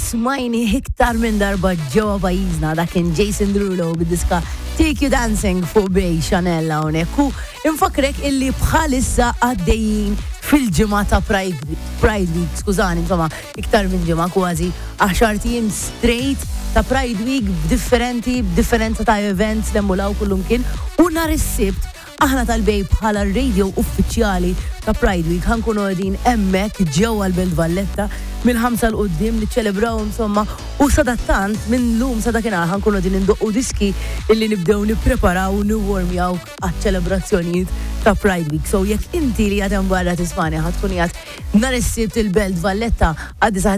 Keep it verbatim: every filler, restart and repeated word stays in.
smajni iktar minn darba ġewwa pajjiżna dak kien Jason Derulo bid-diska Take You Dancing fuq Bej Chanel hawnhekk u infakrek illi bħalissa għaddejjin fil-ġimgħa ta' Pride Pride Week, skużani, insomma, iktar minn ġimgħa kważi għaxar tim straight ta' Pride Week b'differenti, b'differenza ta' events li mulaw kullum kien u nhar is-Sibt aħna tal-Bej bħala radio uffiċjali ta' Pride Week ħankunu għedin hemmhekk ġewwa l-Belt Valletta mill-ħamsa l-qoddim li ċelebraw insomma u sadattant minn lum sa dakinhar ħankunu għedin indoqqu diski illi nibdew nippreparaw u niwwarmjaw għaċ-ċelebrazzjonijiet ta' Pride Week. So jekk inti li għadem barra tismani ħadkun jgħat nhar is-Sibt il-Belt Valletta għaddi sa